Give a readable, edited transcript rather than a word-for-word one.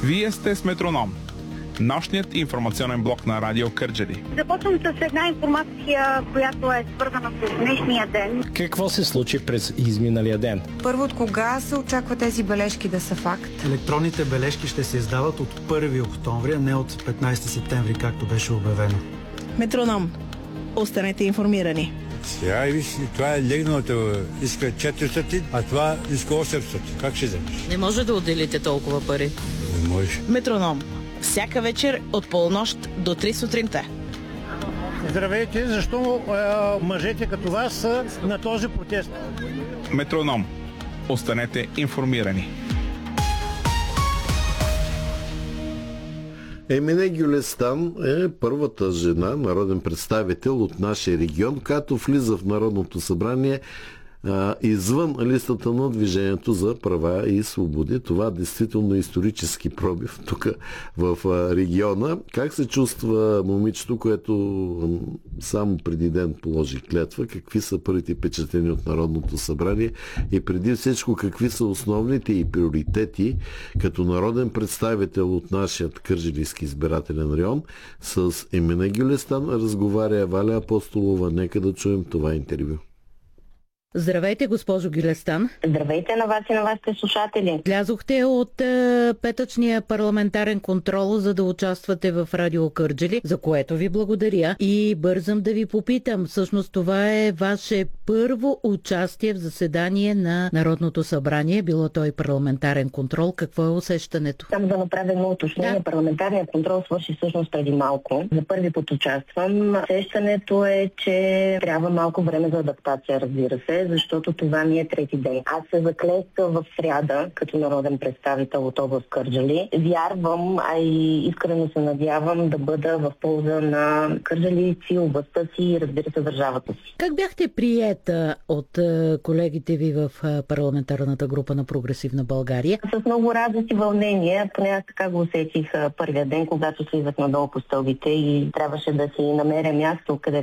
Вие сте с Метроном, нощният информационен блок на Радио Кърджали. Започвам с една информация, която е свързана с днешния ден. Какво се случи през изминалия ден? Първо, от кога се очаква тези бележки да са факт? Електронните бележки ще се издават от 1 октомври, а не от 15 септември, както беше обявено. Метроном. Останете информирани. Сега и виж, това е легналото. Иска 400, а това иска 800. Как ще вземеш? Не може да отделите толкова пари. Не можеш. Метроном. Всяка вечер от полунощ до 3 сутринта. Здравейте, защо мъжете като вас са на този протест? Метроном. Останете информирани. Емине Гюлестан е първата жена, народен представител от нашия регион, която влиза в Народното събрание извън листата на Движението за права и свободи. Това действително е исторически пробив тук в региона. Как се чувства момичето, което само преди ден положи клетва? Какви са първите впечатления от Народното събрание? И преди всичко, какви са основните и приоритети като народен представител от нашия Кърджалийски избирателен район? С Емине Гюлестан разговаря Валя Апостолова. Нека да чуем това интервю. Здравейте, госпожо Гюлестан. Здравейте на вас и на вашите слушатели. Влязохте от петъчния парламентарен контрол, за да участвате в Радио Кърджали, за което ви благодаря. И бързам да ви попитам, всъщност това е ваше първо участие в заседание на Народното събрание, било то и парламентарен контрол. Какво е усещането? Само да направя едно уточнение. Да. Парламентарният контрол свърши всъщност преди малко. За първи път участвам. Усещането е, че трябва малко време за адаптация, разбира се, защото това ми е трети ден. Аз се заклех в сряда като народен представител от област Кърджали. Вярвам, а и искрено се надявам да бъда в полза на кърджалийци, областта си и, разбира се, държавата си. Как бяхте приета от колегите ви в парламентарната група на Прогресивна България? С много радост и вълнение, поне аз така го усетих първия ден, когато слизах надолу по стълбите и трябваше да си намеря място, къде